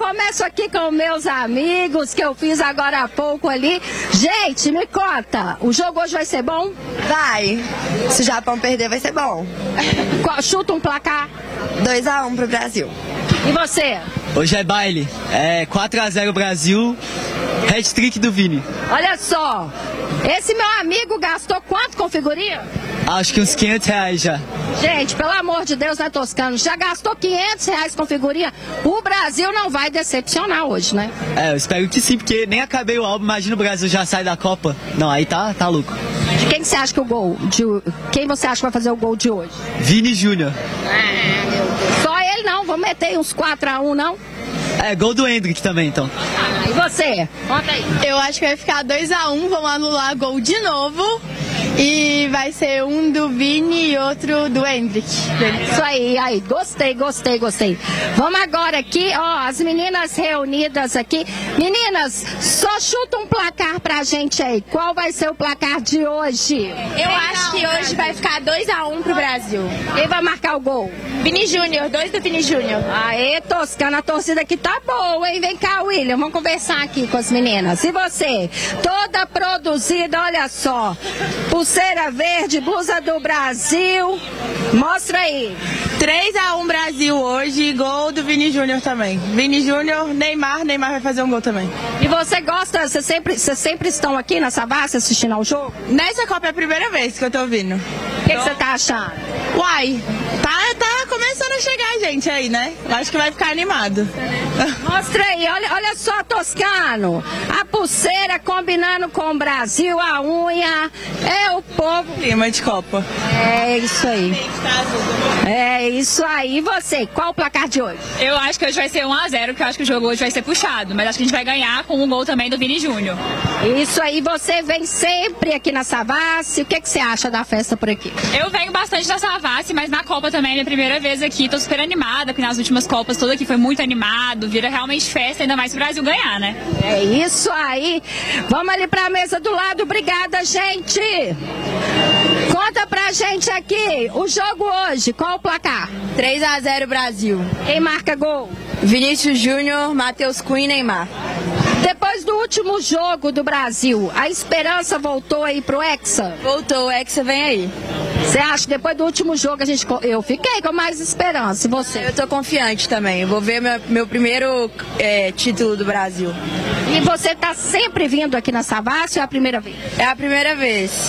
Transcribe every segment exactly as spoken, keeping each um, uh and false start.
começo aqui com meus amigos, que eu fiz agora há pouco ali. Gente, me conta, o jogo hoje vai ser bom? Vai. Se o Japão perder, vai ser bom. Chuta um placar. dois a um pro Brasil. E você? Hoje é baile. É quatro a zero Brasil. Hat-trick do Vini. Olha só, esse meu amigo gastou quanto com figurinha? Acho que uns quinhentos reais já. Gente, pelo amor de Deus, né, Toscano? Já gastou quinhentos reais com figurinha? O Brasil não vai decepcionar hoje, né? É, eu espero que sim, porque nem acabei o álbum. Imagina o Brasil já sai da Copa. Não, aí tá, tá louco. De quem que você acha que o gol? De, quem você acha que vai fazer o gol de hoje? Vini Júnior. Ah, meu Deus. Só ele não? Vamos meter uns quatro a um, não? É, gol do Hendrick também, então. Ah, e você? Conta aí. Eu acho que vai ficar dois a um, vamos anular gol de novo. E vai ser um do Vini e outro do Hendrick. Isso aí, aí, gostei, gostei, gostei. Vamos agora aqui, ó, as meninas reunidas aqui. Meninas, só chuta um placar pra gente aí. Qual vai ser o placar de hoje? Eu acho que hoje vai ficar dois a um pro Brasil. Quem vai marcar o gol? Vini Júnior, dois do Vini Júnior. Aê, Toscana, a torcida aqui tá boa, hein? Vem cá, William, vamos conversar aqui com as meninas. E você? Toda produzida, olha só. Pulseira verde, blusa do Brasil. Mostra aí. três a um Brasil hoje, gol do Vini Júnior também. Vini Júnior, Neymar, Neymar vai fazer um gol também. E você gosta, vocês sempre, vocês sempre estão aqui na Savassi assistindo ao jogo? Nessa Copa é a primeira vez que eu tô vindo. O que você tá achando? Uai, tá, tá começando a chegar gente aí, né? Acho que vai ficar animado. Mostra aí, olha, olha só, Toscano. A pulseira combinando com o Brasil, a unha. É o povo. Clima de Copa. É isso aí. É isso aí. E você, qual o placar de hoje? Eu acho que hoje vai ser um a zero, porque eu acho que o jogo hoje vai ser puxado. Mas acho que a gente vai ganhar com um gol também do Vini Júnior. Isso aí, você vem sempre aqui na Savassi. O que, que você acha da festa por aqui? Eu venho bastante da Savassi, mas na Copa também é minha primeira vez aqui. Tô super animada, porque nas últimas Copas tudo aqui foi muito animado. Vira realmente festa, ainda mais pro Brasil ganhar, né? É isso aí. Vamos ali pra mesa do lado. Obrigada, gente. Conta pra gente aqui, o jogo hoje, qual o placar? três a zero Brasil. Quem marca gol? Vinícius Júnior, Matheus Cunha e Neymar. Depois do último jogo do Brasil, a esperança voltou aí pro Hexa? Voltou, o Hexa vem aí. Você acha que depois do último jogo a gente... Eu fiquei com mais esperança, e você? Eu tô confiante também, eu vou ver meu, meu primeiro é, título do Brasil. E você tá sempre vindo aqui na Savassi ou é a primeira vez? É a primeira vez.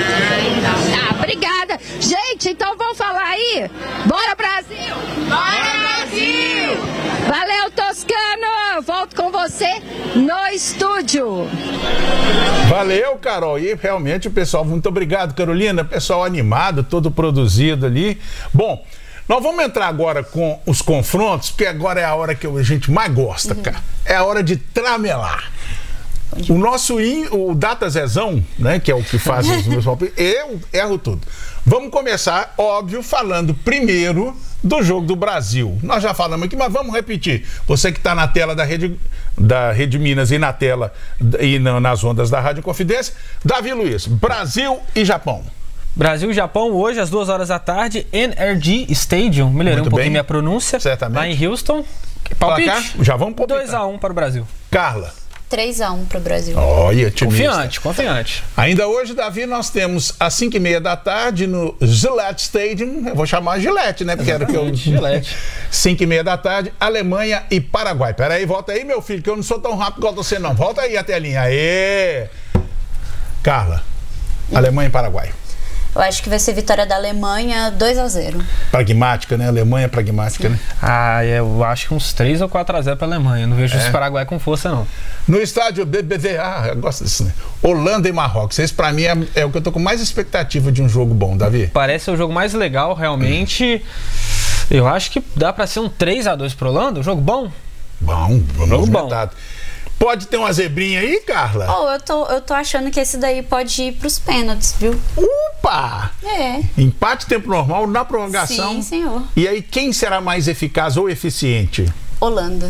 Ah, obrigada. Gente, então vamos falar aí? Bora, Brasil! Bora, Brasil! Valeu, Toscano! Volto com você no estúdio. Valeu, Carol. E realmente o pessoal, muito obrigado, Carolina. Pessoal animado, todo produzido ali. Bom, nós vamos entrar agora com os confrontos, porque agora é a hora que a gente mais gosta, uhum. cara. É a hora de tramelar. O nosso in, o Data Zezão, né, que é o que faz os meus palpites, eu erro tudo. Vamos começar, óbvio, falando primeiro do jogo do Brasil. Nós já falamos aqui, mas vamos repetir. Você que está na tela da Rede, da Rede Minas e na tela e nas ondas da Rádio Confidência, Davi Luiz, Brasil e Japão. Brasil e Japão hoje às duas horas da tarde, N R G Stadium. Melhorei Muito um pouquinho bem. minha pronúncia. Certamente. Lá em Houston. Palpite? Placar? Já vamos palpitar. dois a um para o Brasil. Carla. três a um para o Brasil. Olha, otimista. Confiante, confiante. Ainda hoje, Davi, nós temos às cinco e meia da tarde no Gillette Stadium. Eu vou chamar Gillette, né? Porque era o que eu... Gillette. cinco e meia da tarde, Alemanha e Paraguai. Peraí, volta aí, meu filho, que eu não sou tão rápido igual você, não. Volta aí a telinha. Aê! Carla, Alemanha e Paraguai. Eu acho que vai ser vitória da Alemanha, dois a zero. Pragmática, né? Alemanha pragmática, né? Ah, eu acho que uns três ou quatro a zero para a Alemanha. Não vejo É. esse Paraguai com força, não. No estádio B B V A, eu gosto disso, né? Holanda e Marrocos. Esse, pra mim, é, é o que eu tô com mais expectativa de um jogo bom, Davi. Parece o jogo mais legal, realmente. Eu acho que dá para ser um três a dois para Holanda. Um jogo bom? Bom, vamos Jogo bom. movimentado. Pode ter uma zebrinha aí, Carla? Oh, eu tô, eu tô achando que esse daí pode ir pros pênaltis, viu? Opa! É. Empate tempo normal na prorrogação. Sim, senhor. E aí, quem será mais eficaz ou eficiente? Holanda.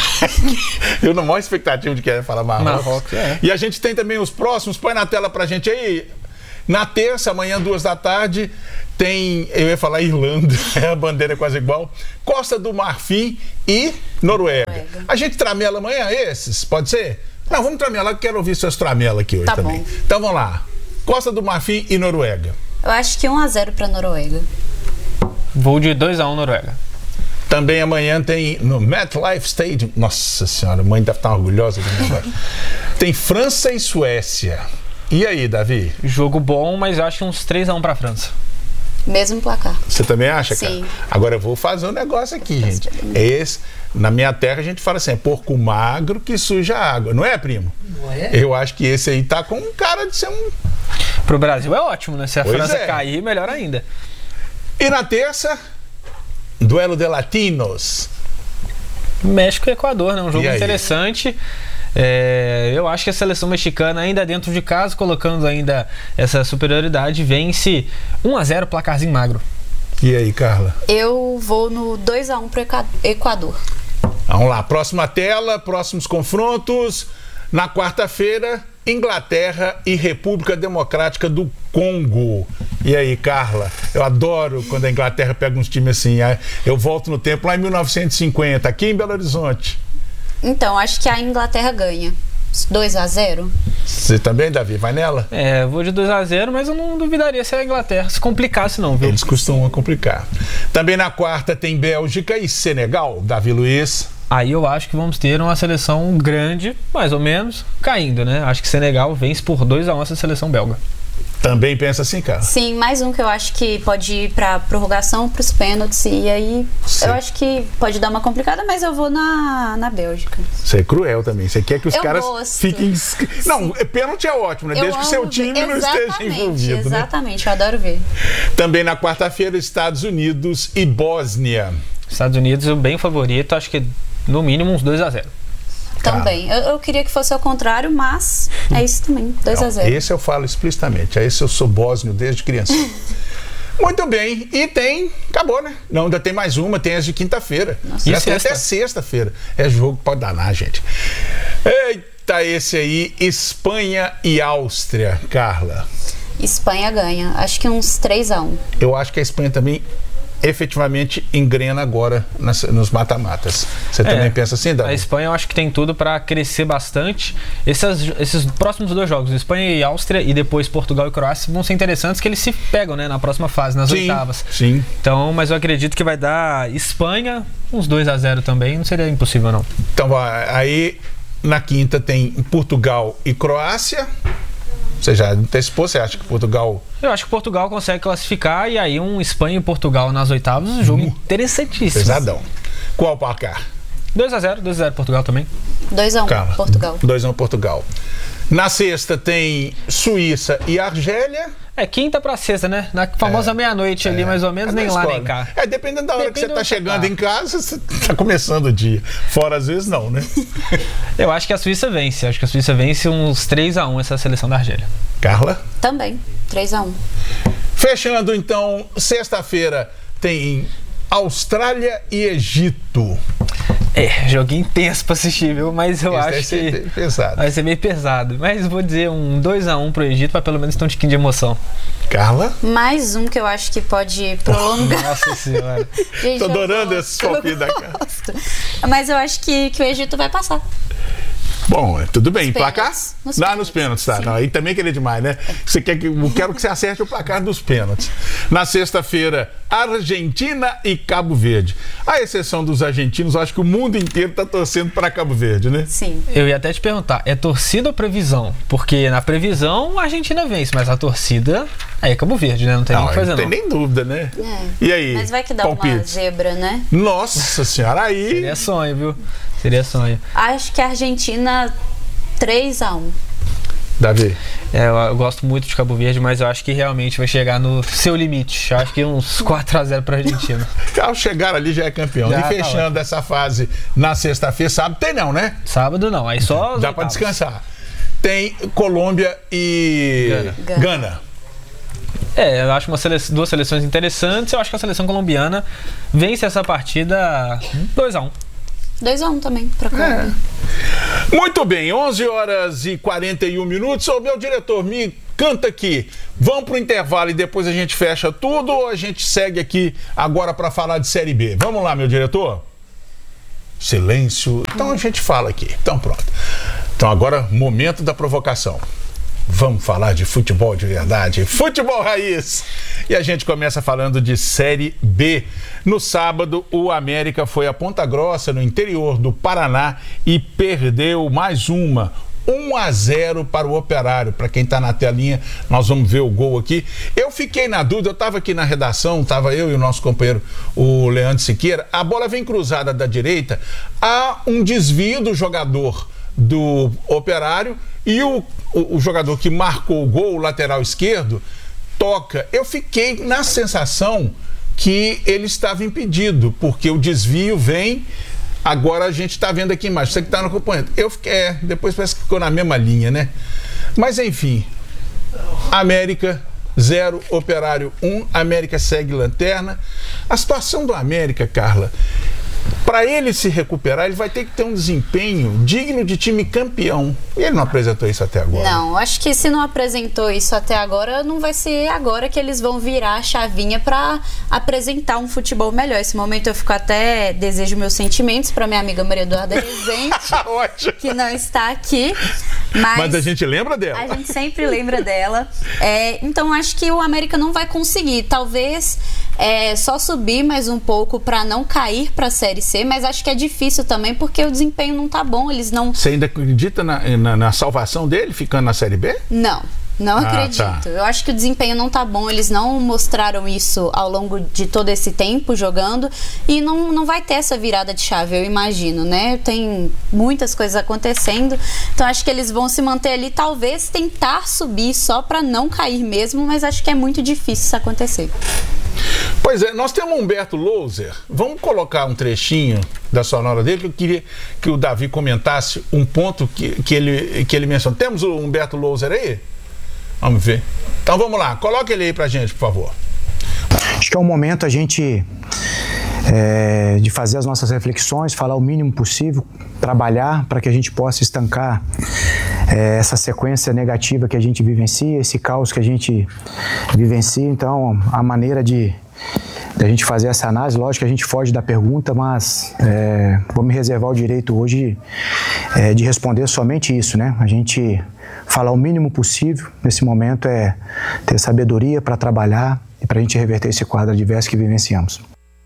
Eu não maior expectativa de querer falar Marrocos. Marrocos, é. E a gente tem também os próximos. Põe na tela pra gente aí. Na terça, amanhã, duas da tarde, tem, eu ia falar Irlanda, a bandeira é quase igual, Costa do Marfim e Noruega. Noruega. A gente tramela amanhã esses, pode ser? Não, vamos tramelar, que quero ouvir seus tramela aqui hoje tá também. Bom. Então vamos lá. Costa do Marfim e Noruega. Eu acho que um a zero para Noruega. Vou de dois a um Noruega. Também amanhã tem no MetLife Stadium. Nossa senhora, a mãe deve estar orgulhosa do negócio. Tem França e Suécia. E aí, Davi? Jogo bom, mas eu acho que uns três a um para a França. Mesmo placar. Você também acha, Sim. cara? Agora eu vou fazer um negócio aqui, gente. Esse, na minha terra a gente fala assim, é porco magro que suja a água. Não é, primo? Não é? Eu acho que esse aí tá com um cara de ser um... Pro Brasil é ótimo, né? Se a Pois França é. cair, melhor ainda. E na terça, duelo de latinos. México e Equador, né? Um jogo E aí? interessante. É, eu acho que a seleção mexicana, ainda dentro de casa, colocando ainda essa superioridade, vence um a zero, placarzinho magro. E aí, Carla? Eu vou no dois a um pro Equador. Vamos lá, próxima tela, próximos confrontos. Na quarta-feira, Inglaterra e República Democrática do Congo. E aí, Carla? Eu adoro quando a Inglaterra pega uns times assim. Eu volto no tempo lá em mil novecentos e cinquenta, aqui em Belo Horizonte. Então, acho que a Inglaterra ganha. dois a zero. Você também, Davi? Vai nela? É, eu vou de dois a zero, mas eu não duvidaria se a Inglaterra se complicasse não, viu? Eles costumam complicar. Também na quarta tem Bélgica e Senegal. Davi Luiz. Aí eu acho que vamos ter uma seleção grande, mais ou menos, caindo, né? Acho que Senegal vence por dois a um essa seleção belga. Também pensa assim, cara? Sim, mais um que eu acho que pode ir pra prorrogação, pros pênaltis, e aí Sim. eu acho que pode dar uma complicada, mas eu vou na, na Bélgica. Você é cruel também. Você quer que os Eu caras gosto. fiquem... Não, pênalti é ótimo, né? Eu Desde que seu amo time ver- não esteja Exatamente, envolvido, né? Exatamente, eu adoro ver. Também na quarta-feira, Estados Unidos e Bósnia. Estados Unidos, o bem favorito, acho que no mínimo uns dois a zero. Também. Eu, eu queria que fosse ao contrário, mas é isso também. dois a zero. Esse eu falo explicitamente. Esse eu sou bósnio desde criança. Muito bem. E tem... Acabou, né? Não, ainda tem mais uma. Tem as de quinta-feira. E Essa tem sexta? até sexta-feira. É jogo que pode danar, gente. Eita, esse aí. Espanha e Áustria. Carla. Espanha ganha. Acho que uns três a um. Eu acho que a Espanha também efetivamente engrena agora nas, nos mata-matas. Você É, também pensa assim, A Davi? Espanha eu acho que tem tudo para crescer bastante. Esses, esses próximos dois jogos, Espanha e Áustria e depois Portugal e Croácia, vão ser interessantes, que eles se pegam, né, na próxima fase, nas Sim, oitavas. sim. Então, mas eu acredito que vai dar Espanha, uns dois a zero também, não seria impossível não. Então, vai, aí na quinta tem Portugal e Croácia. Você já antecipou? Você acha que Portugal... Eu acho que Portugal consegue classificar e aí um Espanha e Portugal nas oitavas, um jogo interessantíssimo. Pesadão. Qual o placar? dois a zero, dois a zero Portugal também. dois a um, Carla. Portugal. dois a um Portugal. Na sexta tem Suíça e Argélia. É quinta pra sexta, né? Na famosa meia-noite ali, mais ou menos, Cada nem lá escola, nem cá. né? É, dependendo da hora Depende que você tá do que chegando tá. em casa, você tá começando o dia. Fora, às vezes, não, né? Eu acho que a Suíça vence. Acho que a Suíça vence uns três a um essa seleção da Argélia. Carla? Também, três a um. Fechando, então, sexta-feira tem Austrália e Egito. É, joguinho intenso pra assistir, viu? Mas eu Esse acho deve que ser pesado. vai ser meio pesado. Mas vou dizer um dois a um pro Egito pra pelo menos ter um tiquinho de emoção. Carla? Mais um que eu acho que pode prolongar. Nossa senhora. Gente, Tô eu adorando gosto, esses palpites da eu Carla. gosto. Mas eu acho que, que o Egito vai passar. Bom, tudo bem. Nos Placar? pênaltis. Nos Não, pênaltis, nos pênaltis, tá. sim. Não, aí também querer demais, né? Você quer que, eu quero que você acerte o placar dos pênaltis. Na sexta-feira, Argentina e Cabo Verde. À exceção dos argentinos, eu acho que o mundo inteiro tá torcendo para Cabo Verde, né? Sim. Eu ia até te perguntar, é torcida ou previsão? Porque na previsão a Argentina vence, mas a torcida aí é Cabo Verde, né? Não tem nem o que fazer não tem não. nem dúvida, né? É. E aí? Mas vai que dá uma palpite? zebra, né? Nossa senhora, aí. Seria sonho, viu? Seria sonho. Acho que a Argentina três a um. Davi. É, eu, eu gosto muito de Cabo Verde, mas eu acho que realmente vai chegar no seu limite. Eu acho que uns quatro a zero pra Argentina. Ao chegar ali já é campeão. Já e tá fechando ótimo. essa fase na sexta-feira, sábado tem não, né? Sábado não, aí só as Dá pra oitavas. descansar. Tem Colômbia e Gana. Gana. É, eu acho uma sele... duas seleções interessantes. Eu acho que a seleção colombiana vence essa partida dois a um. dois a um também pra Colômbia. Muito bem, onze horas e quarenta e um minutos. Ô, meu diretor, me canta aqui. vamos pro intervalo e depois a gente fecha tudo ou a gente segue aqui agora para falar de Série B? Vamos lá, meu diretor? Silêncio. Então a gente fala aqui. Então pronto. Então agora, momento da provocação. Vamos falar de futebol de verdade, futebol raiz. E a gente começa falando de Série B. No sábado, o América foi a Ponta Grossa, no interior do Paraná, e perdeu mais uma. um a zero para o Operário. Para quem está na telinha, nós vamos ver o gol aqui. Eu fiquei na dúvida, eu estava aqui na redação, estava eu e o nosso companheiro, o Leandro Siqueira. A bola vem cruzada da direita, há um desvio do jogador do Operário e o, o, o jogador que marcou o gol, o lateral esquerdo, toca. Eu fiquei na sensação que ele estava impedido, porque o desvio vem. Agora a gente está vendo aqui embaixo, você que está no acompanhamento. Eu fiquei, é, depois parece que ficou na mesma linha, né? Mas enfim, América zero, Operário um, América segue lanterna. A situação do América, Carla, para ele se recuperar, ele vai ter que ter um desempenho digno de time campeão. E ele não apresentou isso até agora. Não, acho que se não apresentou isso até agora, não vai ser agora que eles vão virar a chavinha para apresentar um futebol melhor. Esse momento eu fico até, desejo meus sentimentos para minha amiga Maria Eduarda Rezende, que não está aqui. Mas, mas a gente lembra dela. A gente sempre lembra dela. É, então acho que o América não vai conseguir. Talvez é, só subir mais um pouco para não cair para a Série C, mas acho que é difícil também porque o desempenho não tá bom. Eles não. Você ainda acredita na, na, na salvação dele ficando na Série B? Não. Não Ah, acredito. tá. Eu acho que o desempenho não tá bom. Eles não mostraram isso ao longo de todo esse tempo jogando e não, não vai ter essa virada de chave, eu imagino, né? Tem muitas coisas acontecendo. Então acho que eles vão se manter ali, talvez tentar subir só para não cair mesmo, mas acho que é muito difícil isso acontecer. Pois é, nós temos o Humberto Louser. Vamos colocar um trechinho da sonora dele, que eu queria que o Davi comentasse um ponto que, que, ele, que ele mencionou. Temos o Humberto Louser aí? Vamos ver. Então vamos lá, coloca ele aí pra gente, por favor. Acho que é o momento a gente é, de fazer as nossas reflexões, falar o mínimo possível, trabalhar para que a gente possa estancar é, essa sequência negativa que a gente vivencia, esse caos que a gente vivencia. Então, a maneira de a gente fazer essa análise, lógico que a gente foge da pergunta, mas é, vou me reservar o direito hoje é, de responder somente isso, né? A gente falar o mínimo possível nesse momento é ter sabedoria para trabalhar e para a gente reverter esse quadro adverso que vivenciamos.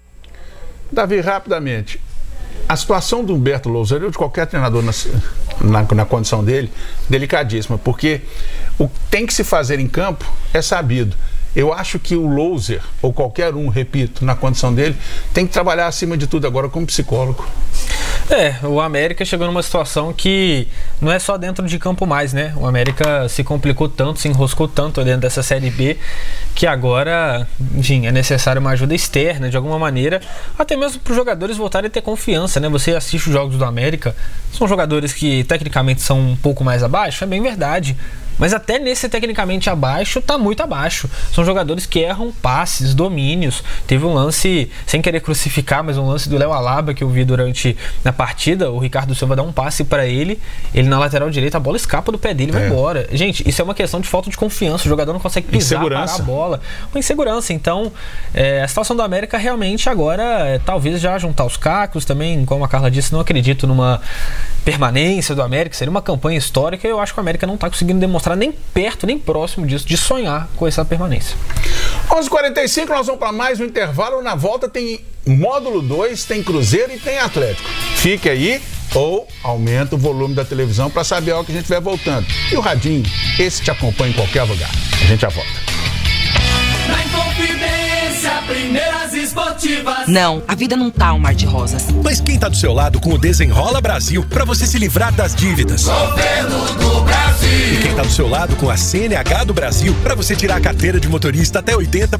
Davi, rapidamente, a situação do Humberto Louser, ou de qualquer treinador na, na, na condição dele, delicadíssima, porque o que tem que se fazer em campo é sabido. Eu acho que o Louser, ou qualquer um, repito, na condição dele, tem que trabalhar acima de tudo agora como psicólogo. É, o América chegou numa situação que não é só dentro de campo mais, né? O América se complicou tanto, se enroscou tanto dentro dessa Série B, que agora, enfim, é necessário uma ajuda externa, de alguma maneira, até mesmo para os jogadores voltarem a ter confiança, né? Você assiste os jogos do América, são jogadores que tecnicamente são um pouco mais abaixo, é bem verdade. Mas até nesse tecnicamente abaixo, tá muito abaixo. São jogadores que erram passes, domínios. Teve um lance, sem querer crucificar, mas um lance do Léo Alaba que eu vi durante a partida. O Ricardo Silva dá um passe pra ele, ele na lateral direita, a bola escapa do pé dele e vai É. embora. Gente, isso é uma questão de falta de confiança. O jogador não consegue pisar, parar a bola. Uma insegurança. Então, é, a situação do América realmente agora, é, talvez já juntar os cacos também, como a Carla disse, não acredito numa permanência do América. Seria uma campanha histórica e eu acho que o América não tá conseguindo demonstrar nem perto, nem próximo disso, de sonhar com essa permanência. onze e quarenta e cinco, nós vamos para mais um intervalo. Na volta tem módulo dois, tem Cruzeiro e tem Atlético. Fique aí ou aumenta o volume da televisão para saber a hora que a gente estiver voltando. E o radinho, esse te acompanha em qualquer lugar. A gente já volta. Na Inconfidência, primeiras esportivas. Não, a vida não tá um mar de rosas. Mas quem tá do seu lado com o Desenrola Brasil pra você se livrar das dívidas? Governo do Brasil. E quem tá do seu lado com a C N H do Brasil pra você tirar a carteira de motorista até oitenta